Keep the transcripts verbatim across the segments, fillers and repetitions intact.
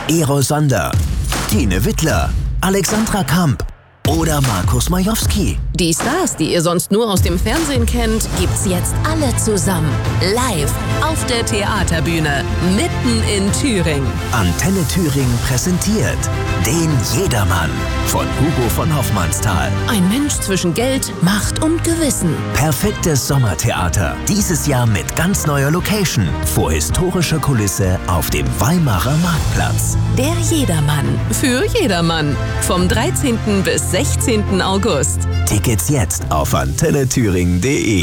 Ero Sander, Tine Wittler, Alexandra Kamp oder Markus Majowski. Die Stars, die ihr sonst nur aus dem Fernsehen kennt, gibt's jetzt alle zusammen. Live auf der Theaterbühne, mitten in Thüringen. Antenne Thüringen präsentiert den Jedermann von Hugo von Hoffmannsthal. Ein Mensch zwischen Geld, Macht und Gewissen. Perfektes Sommertheater. Dieses Jahr mit ganz neuer Location. Vor historischer Kulisse auf dem Weimarer Marktplatz. Der Jedermann. Für jedermann. Vom dreizehnten bis sechzehnten August. Tickets jetzt auf antenne thüringen punkt de.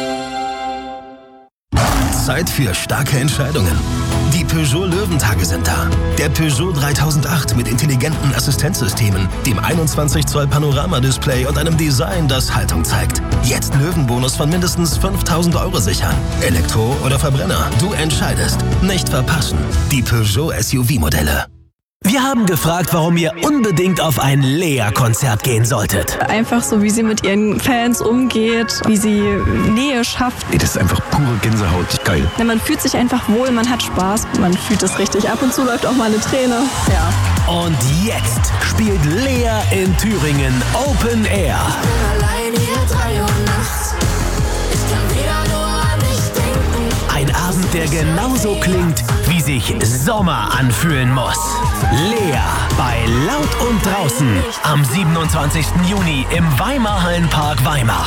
Zeit für starke Entscheidungen. Die Peugeot Löwentage sind da. Der Peugeot dreitausendacht mit intelligenten Assistenzsystemen, dem einundzwanzig Zoll Panoramadisplay und einem Design, das Haltung zeigt. Jetzt Löwenbonus von mindestens fünftausend Euro sichern. Elektro oder Verbrenner, du entscheidest. Nicht verpassen. Die Peugeot S U V-Modelle. Wir haben gefragt, warum ihr unbedingt auf ein Lea-Konzert gehen solltet. Einfach so, wie sie mit ihren Fans umgeht, wie sie Nähe schafft. Das ist einfach pure Gänsehaut. Geil. Man fühlt sich einfach wohl, man hat Spaß, man fühlt es richtig. Ab und zu läuft auch mal eine Träne. Ja. Und jetzt spielt Lea in Thüringen Open Air. Ich bin allein hier drei Uhr nachts. Ich kann wieder nur an dich denken. Ein Abend, der genauso klingt, wie sich Sommer anfühlen muss. Lea bei Laut und Draußen am siebenundzwanzigsten Juni im Weimar-Hallenpark Weimar.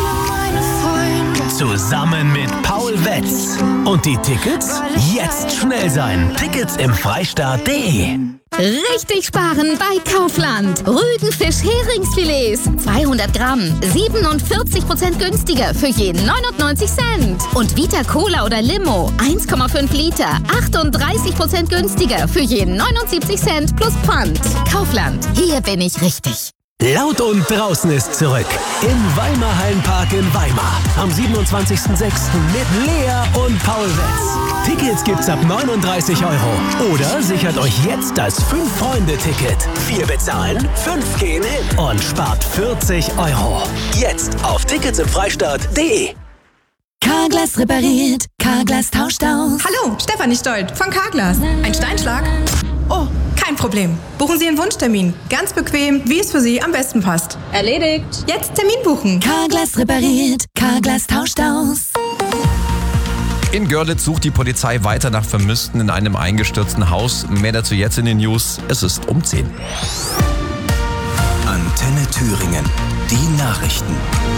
Zusammen mit Paul Wetz. Und die Tickets? Jetzt schnell sein. Tickets im Freistaat punkt de. Richtig sparen bei Kaufland. Rügenfisch-Heringsfilets. zweihundert Gramm. siebenundvierzig Prozent günstiger für jeden neunundneunzig Cent. Und Vita Cola oder Limo. eins Komma fünf Liter. achtunddreißig Prozent günstiger für jeden neunundsiebzig Cent plus Pfand. Kaufland. Hier bin ich richtig. Laut und Draußen ist zurück. Im Weimar-Hallenpark in Weimar. Am siebenundzwanzigsten sechsten mit Lea und Paul Wetz. Tickets gibt's ab neununddreißig Euro. Oder sichert euch jetzt das fünf-Freunde-Ticket. Vier bezahlen, fünf gehen hin und spart vierzig Euro. Jetzt auf Tickets im Freistaat punkt de. Carglass repariert, Carglass tauscht aus. Hallo, Stefanie Stolt von Carglass. Ein Steinschlag? Oh, kein Problem. Buchen Sie einen Wunschtermin. Ganz bequem, wie es für Sie am besten passt. Erledigt. Jetzt Termin buchen. Carglass repariert, Carglass tauscht aus. In Görlitz sucht die Polizei weiter nach Vermissten in einem eingestürzten Haus. Mehr dazu jetzt in den News. Es ist um zehn. Antenne Thüringen. Die Nachrichten.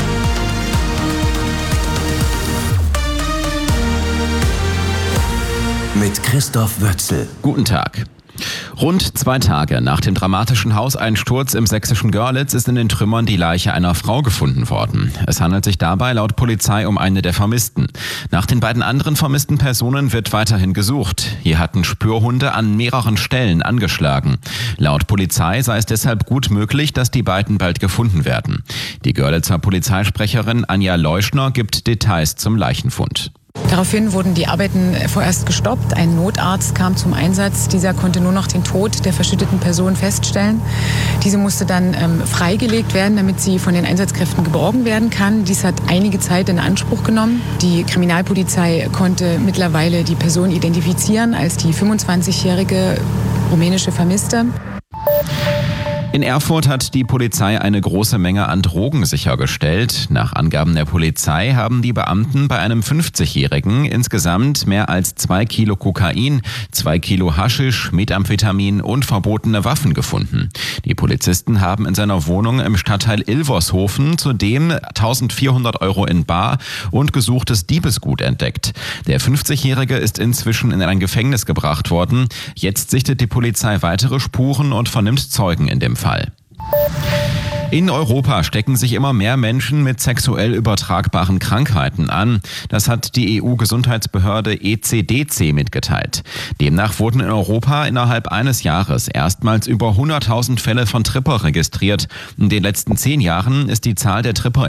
Mit Christoph Wötzel. Guten Tag. Rund zwei Tage nach dem dramatischen Hauseinsturz im sächsischen Görlitz ist in den Trümmern die Leiche einer Frau gefunden worden. Es handelt sich dabei laut Polizei um eine der Vermissten. Nach den beiden anderen vermissten Personen wird weiterhin gesucht. Hier hatten Spürhunde an mehreren Stellen angeschlagen. Laut Polizei sei es deshalb gut möglich, dass die beiden bald gefunden werden. Die Görlitzer Polizeisprecherin Anja Leuschner gibt Details zum Leichenfund. Daraufhin wurden die Arbeiten vorerst gestoppt. Ein Notarzt kam zum Einsatz. Dieser konnte nur noch den Tod der verschütteten Person feststellen. Diese musste dann ähm, freigelegt werden, damit sie von den Einsatzkräften geborgen werden kann. Dies hat einige Zeit in Anspruch genommen. Die Kriminalpolizei konnte mittlerweile die Person identifizieren als die fünfundzwanzigjährige rumänische Vermisste. In Erfurt hat die Polizei eine große Menge an Drogen sichergestellt. Nach Angaben der Polizei haben die Beamten bei einem fünfzigjährigen insgesamt mehr als zwei Kilo Kokain, zwei Kilo Haschisch, Methamphetamin und verbotene Waffen gefunden. Die Polizisten haben in seiner Wohnung im Stadtteil Ilvershofen zudem eintausendvierhundert Euro in bar und gesuchtes Diebesgut entdeckt. Der fünfzigjährige ist inzwischen in ein Gefängnis gebracht worden. Jetzt sichtet die Polizei weitere Spuren und vernimmt Zeugen in dem Fall. In Europa stecken sich immer mehr Menschen mit sexuell übertragbaren Krankheiten an. Das hat die E U-Gesundheitsbehörde E C D C mitgeteilt. Demnach wurden in Europa innerhalb eines Jahres erstmals über hunderttausend Fälle von Tripper registriert. In den letzten zehn Jahren ist die Zahl der Tripper